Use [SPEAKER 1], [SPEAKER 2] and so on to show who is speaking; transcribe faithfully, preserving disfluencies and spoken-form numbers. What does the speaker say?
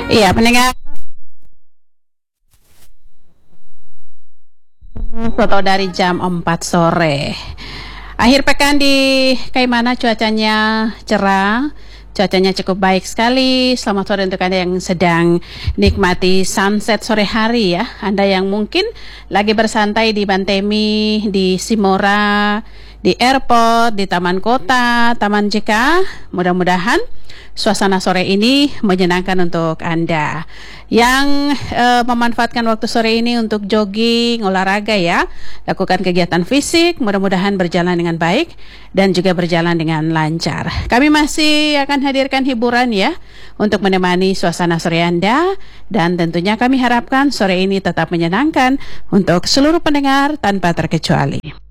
[SPEAKER 1] Iya, pendengar foto dari jam empat sore. Akhir pekan di Kaimana cuacanya cerah. Cuacanya cukup baik sekali. Selamat sore untuk Anda yang sedang nikmati sunset sore hari ya. Anda yang mungkin lagi bersantai di Bantemi, di Simora, di airport, di Taman Kota, Taman J K. Mudah-mudahan suasana sore ini menyenangkan untuk Anda. Yang eh, memanfaatkan waktu sore ini untuk jogging, olahraga ya. Lakukan kegiatan fisik, mudah-mudahan berjalan dengan baik dan juga berjalan dengan lancar. Kami masih akan hadirkan hiburan ya untuk menemani suasana sore Anda, dan tentunya kami harapkan sore ini tetap menyenangkan untuk seluruh pendengar tanpa terkecuali.